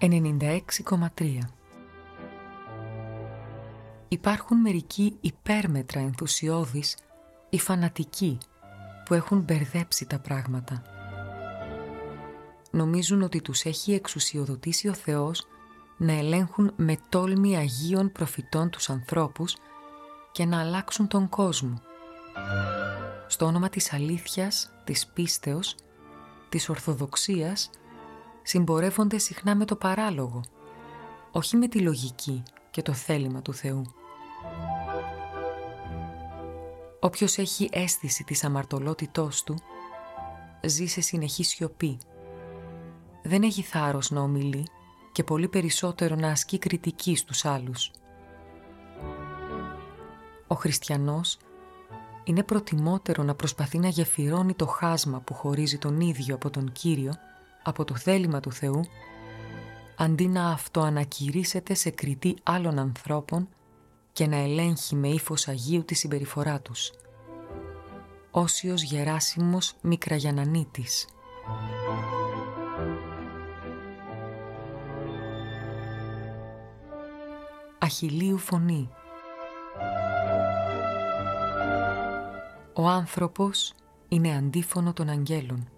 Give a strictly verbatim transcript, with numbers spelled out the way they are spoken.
ενενήντα έξι κόμμα τρία. Υπάρχουν μερικοί υπέρμετρα ενθουσιώδεις ή φανατικοί που έχουν μπερδέψει τα πράγματα. Νομίζουν ότι τους έχει εξουσιοδοτήσει ο Θεός να ελέγχουν με τόλμη αγίων προφητών τους ανθρώπους και να αλλάξουν τον κόσμο. Στο όνομα της αλήθειας, της πίστεως, της ορθοδοξίας, συμπορεύονται συχνά με το παράλογο, όχι με τη λογική και το θέλημα του Θεού. Όποιος έχει αίσθηση της αμαρτωλότητός του, ζει σε συνεχή σιωπή. Δεν έχει θάρρος να ομιλεί και πολύ περισσότερο να ασκεί κριτική στους άλλους. Ο χριστιανός είναι προτιμότερο να προσπαθεί να γεφυρώνει το χάσμα που χωρίζει τον ίδιο από τον Κύριο, από το θέλημα του Θεού, αντί να αυτοανακηρύσσεται σε κριτή άλλων ανθρώπων και να ελέγχει με ύφος Αγίου τη συμπεριφορά τους. Όσιος Γεράσιμος Μικραγιαννανίτης. Αχιλλείου φωνή. Ο άνθρωπος είναι αντίφωνο των αγγέλων.